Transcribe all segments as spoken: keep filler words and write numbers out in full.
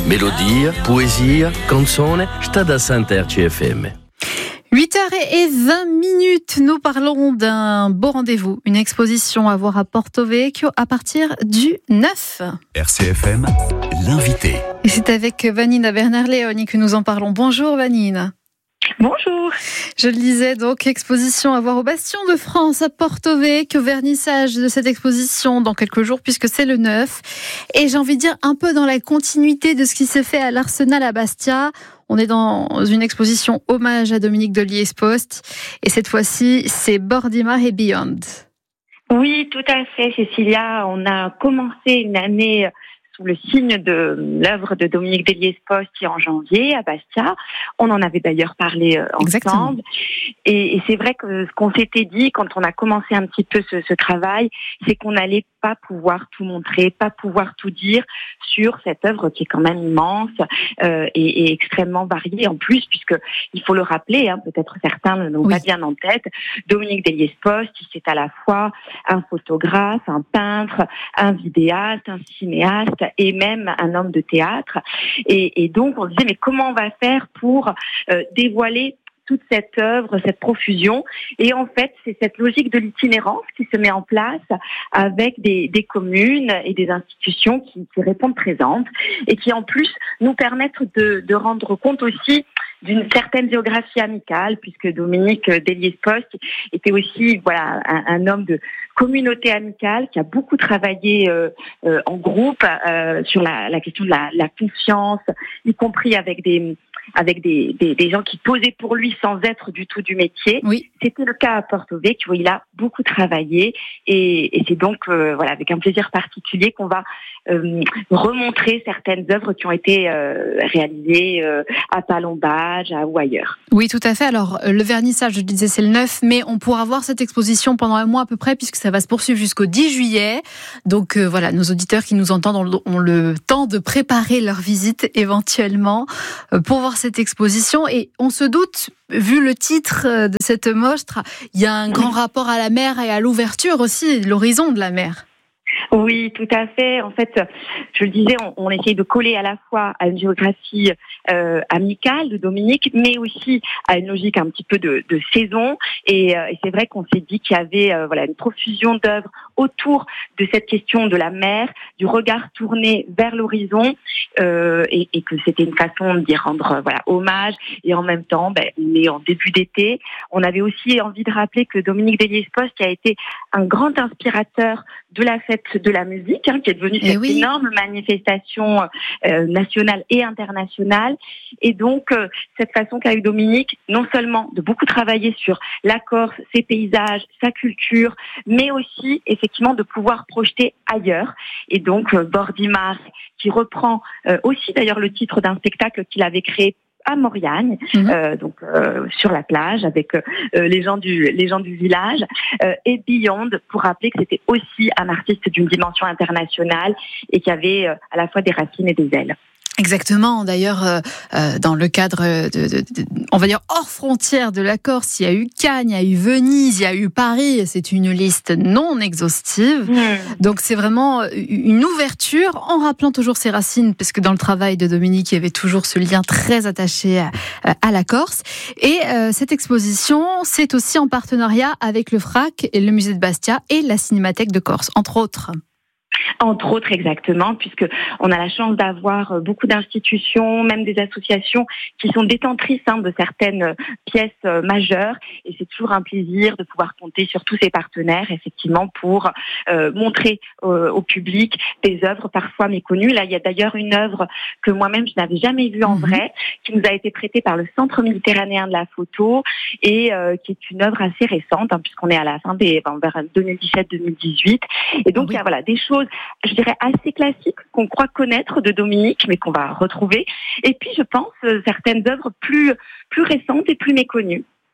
Melodia, poesia, canzone, sta da Santer C F M. huit heures vingt minutes, nous parlons d'un beau rendez-vous, une exposition à voir à Porto Vecchio à partir du neuf. R C F M, l'invité. Et c'est avec Vanina Bernard-Leoni que nous en parlons. Bonjour Vanina. Bonjour. Je le disais, donc, exposition à voir au Bastion de France à Porto Vecchio, vernissage de cette exposition dans quelques jours puisque c'est le neuf. Et j'ai envie de dire un peu dans la continuité de ce qui s'est fait à l'Arsenal à Bastia. On est dans une exposition hommage à Dominique de Liespost. Et cette fois-ci, c'est Bordimar et Beyond. Oui, tout à fait, Cécilia. On a commencé une année sous le signe de l'œuvre de Dominique de Liespost en janvier à Bastia. On en avait d'ailleurs parlé ensemble. Exactement. Et, et c'est vrai que ce qu'on s'était dit quand on a commencé un petit peu ce, ce travail, c'est qu'on n'allait pas pouvoir tout montrer, pas pouvoir tout dire sur cette œuvre qui est quand même immense euh, et, et extrêmement variée en plus, puisque il faut le rappeler, hein, peut-être certains ne l'ont oui. pas bien en tête, Dominique de Liespost, c'est à la fois un photographe, un peintre, un vidéaste, un cinéaste et même un homme de théâtre. Et, et donc on se disait mais comment on va faire pour euh, dévoiler toute cette œuvre, cette profusion. Et en fait, c'est cette logique de l'itinérance qui se met en place avec des, des communes et des institutions qui, qui répondent présentes et qui en plus nous permettent de, de rendre compte aussi d'une certaine géographie amicale, puisque Dominique de Liespost était aussi voilà un, un homme de communauté amicale qui a beaucoup travaillé euh, euh, en groupe euh, sur la, la question de la, la confiance, y compris avec des avec des, des, des gens qui posaient pour lui sans être du tout du métier. Oui. C'était le cas à Porto Vecchio, où il a beaucoup travaillé et, et c'est donc euh, voilà avec un plaisir particulier qu'on va euh, remontrer certaines œuvres qui ont été euh, réalisées euh, à Palombage à, ou ailleurs. Oui, tout à fait. Alors, le vernissage, je disais, c'est le neuf, mais on pourra voir cette exposition pendant un mois à peu près, puisque ça va se poursuivre jusqu'au dix juillet. Donc, euh, voilà, nos auditeurs qui nous entendent ont, ont le temps de préparer leur visite éventuellement euh, pour voir cette exposition. Et on se doute, vu le titre de cette mostre, il y a un grand rapport à la mer et à l'ouverture aussi, l'horizon de la mer. Oui, tout à fait. En fait, je le disais, on, on essaye de coller à la fois à une géographie euh, amicale de Dominique, mais aussi à une logique un petit peu de, de saison. Et, euh, et c'est vrai qu'on s'est dit qu'il y avait euh, voilà une profusion d'œuvres autour de cette question de la mer, du regard tourné vers l'horizon, euh, et, et que c'était une façon d'y rendre voilà hommage. Et en même temps, ben, on est en début d'été. On avait aussi envie de rappeler que Dominique de Liespost a été un grand inspirateur de la fête de la musique, hein, qui est devenue cette oui. énorme manifestation euh, nationale et internationale. Et donc, euh, cette façon qu'a eu Dominique, non seulement de beaucoup travailler sur la Corse, ses paysages, sa culture, mais aussi, effectivement, de pouvoir projeter ailleurs. Et donc, euh, Bordimar, qui reprend euh, aussi, d'ailleurs, le titre d'un spectacle qu'il avait créé à Mauriagne, mmh. euh, donc euh, sur la plage avec euh, les gens du les gens du village, euh, et Beyond pour rappeler que c'était aussi un artiste d'une dimension internationale et qui avait euh, à la fois des racines et des ailes. Exactement. D'ailleurs, euh, euh, dans le cadre de, de, de, on va dire hors frontières de la Corse, il y a eu Cannes, il y a eu Venise, il y a eu Paris. C'est une liste non exhaustive. Mmh. Donc c'est vraiment une ouverture en rappelant toujours ses racines, parce que dans le travail de Dominique, il y avait toujours ce lien très attaché à, à la Corse. Et euh, cette exposition, c'est aussi en partenariat avec le F R A C et le musée de Bastia et la Cinémathèque de Corse, entre autres. Entre autres, exactement, puisque on a la chance d'avoir beaucoup d'institutions, même des associations qui sont détentrices hein, de certaines pièces majeures. Et c'est toujours un plaisir de pouvoir compter sur tous ces partenaires, effectivement, pour euh, montrer euh, au public des œuvres parfois méconnues. Là, il y a d'ailleurs une œuvre que moi-même je n'avais jamais vue en mmh. vrai, qui nous a été prêtée par le Centre méditerranéen de la photo et euh, qui est une œuvre assez récente, hein, puisqu'on est à la fin des, enfin, vers deux mille dix-sept deux mille dix-huit. Et donc, oui. il y a voilà des choses, je dirais, assez classiques qu'on croit connaître de Dominique, mais qu'on va retrouver. Et puis, je pense, euh, certaines œuvres plus, plus récentes et plus méconnues.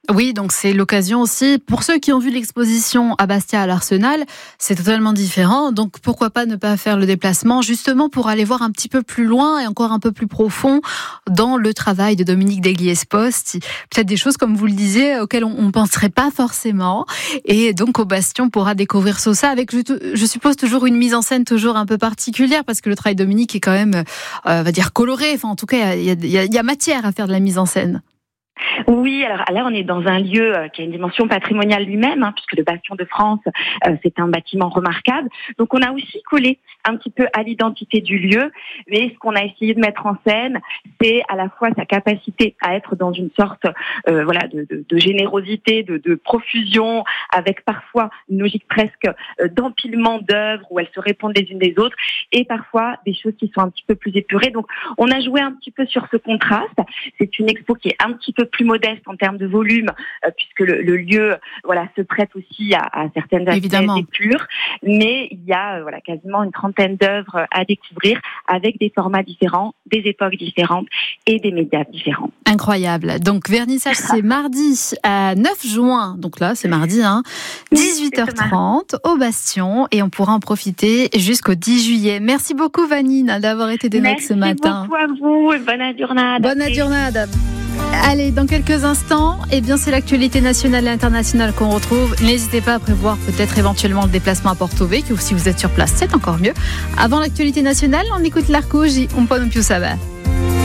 Oui, donc c'est l'occasion aussi, pour ceux qui ont vu l'exposition à Bastia à l'Arsenal, c'est totalement différent, donc pourquoi pas ne pas faire le déplacement, justement pour aller voir un petit peu plus loin et encore un peu plus profond dans le travail de Dominique d'Aiguillespost, peut-être des choses, comme vous le disiez, auxquelles on ne penserait pas forcément, et donc au Bastion, on pourra découvrir ça avec, je suppose, toujours une mise en scène toujours un peu particulière, parce que le travail de Dominique est quand même, euh, on va dire, coloré, enfin en tout cas, il y a, il y a, il y a matière à faire de la mise en scène. Oui, alors là, on est dans un lieu qui a une dimension patrimoniale lui-même, hein, puisque le Bastion de France, euh, c'est un bâtiment remarquable. Donc, on a aussi collé un petit peu à l'identité du lieu, mais ce qu'on a essayé de mettre en scène, c'est à la fois sa capacité à être dans une sorte euh, voilà, de, de, de générosité, de, de profusion, avec parfois une logique presque euh, d'empilement d'œuvres où elles se répondent les unes des autres, et parfois des choses qui sont un petit peu plus épurées. Donc, on a joué un petit peu sur ce contraste. C'est une expo qui est un petit peu plus modeste en termes de volume, euh, puisque le, le lieu, voilà, se prête aussi à, à certaines aspects épures. Mais il y a, euh, voilà, quasiment une trentaine d'œuvres à découvrir avec des formats différents, des époques différentes et des médias différents. Incroyable. Donc, vernissage, c'est mardi à neuf juin. Donc là, c'est mardi, hein. dix-huit heures trente au Bastion, et on pourra en profiter jusqu'au dix juillet. Merci beaucoup, Vanine, d'avoir été des mecs ce matin. Merci beaucoup à vous et bonne journée. Bonne journée. Allez, dans quelques instants, eh bien, c'est l'actualité nationale et internationale qu'on retrouve. N'hésitez pas à prévoir peut-être éventuellement le déplacement à Porto Vecchio, ou si vous êtes sur place, c'est encore mieux. Avant l'actualité nationale, on écoute l'Arcouge, on peut non plus ça va.